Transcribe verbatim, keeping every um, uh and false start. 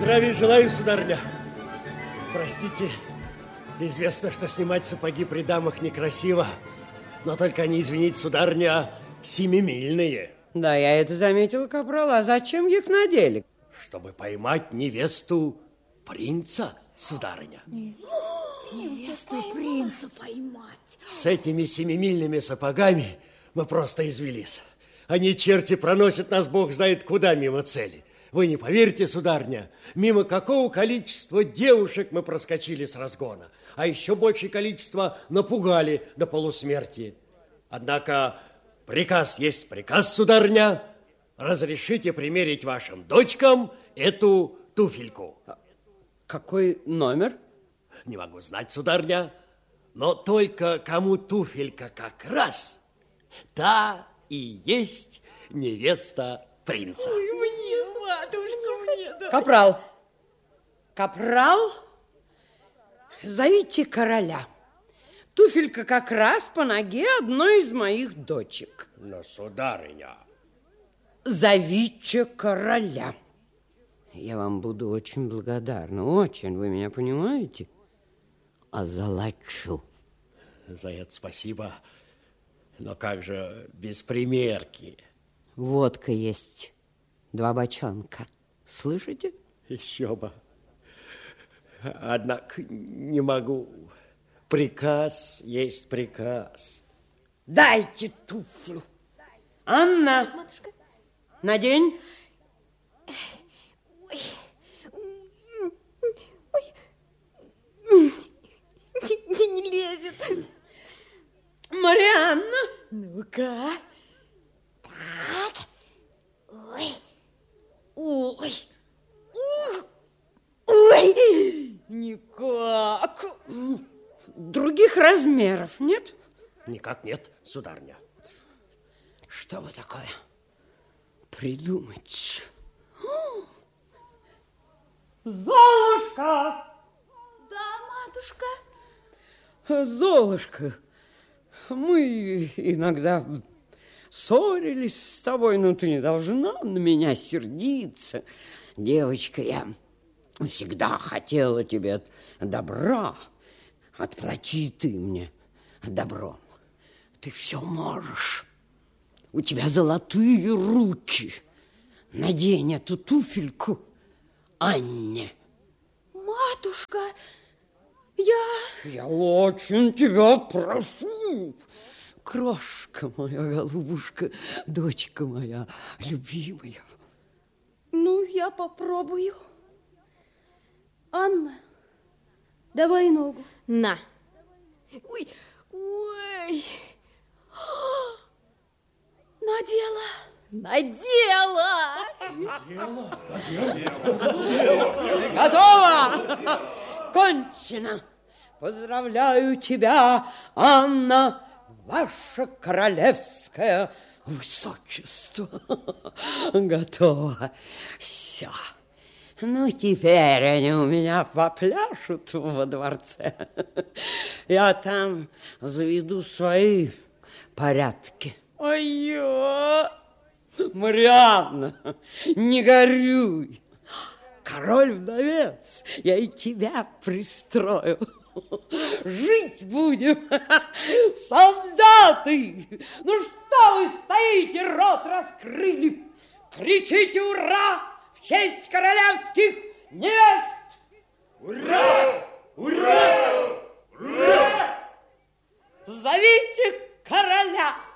Здравия желаю, сударыня. Простите, известно, что снимать сапоги при дамах некрасиво. Но только они, извините, сударыня, семимильные. Да, я это заметила, капрал. А зачем их надели? Чтобы поймать невесту принца, сударыня. Невесту принца поймать. С этими семимильными сапогами мы просто извелись. Они, черти, проносят нас, бог знает куда, мимо цели. Вы не поверите, сударыня, мимо какого количества девушек мы проскочили с разгона, а еще большее количество напугали до полусмерти. Однако приказ есть приказ, сударыня. Разрешите примерить вашим дочкам эту туфельку. Какой номер? Не могу знать, сударыня, но только кому туфелька как раз, та и есть невеста принца. Ой, мне, матушка, мне. Да. Капрал, капрал, зовите короля. Туфелька как раз по ноге одной из моих дочек. Но, сударыня... Зовите короля. Я вам буду очень благодарна, очень, вы меня понимаете? Озолочу. За это спасибо, но как же без примерки? Водка есть, два бочонка, слышите? Еще бы. Однако не могу. Приказ есть приказ. Дайте туфлю. Анна, Матушка. надень. Ой. Ой. Не, не лезет. Марианна. Ну-ка. Так. Ой. Ой. Ух. Ой. Никак. Других размеров нет? Никак нет, сударыня. Что вы такое придумать? Золушка! Да, матушка. Золушка, мы иногда ссорились с тобой, но ты не должна на меня сердиться. Девочка, я всегда хотела тебе добра. Отплати ты мне добром. Ты все можешь. У тебя золотые руки. Надень эту туфельку Анне. Матушка, я... Я очень тебя прошу. Крошка моя, голубушка, дочка моя любимая. Ну, я попробую. Анна, давай ногу. На. Ой, ой. Надела. Надела. Готово! Кончено! Поздравляю тебя, Анна, ваше королевское высочество. Готово. Все. Ну, теперь они у меня попляшут во дворце. Я там заведу свои порядки. Ой-ё! Марианна, не горюй. Король-вдовец, я и тебя пристрою. Жить будем. Солдаты, ну что вы стоите, рот раскрыли? Кричите «Ура!» в честь королевских невест! Ура! Ура! Ура! Зовите короля!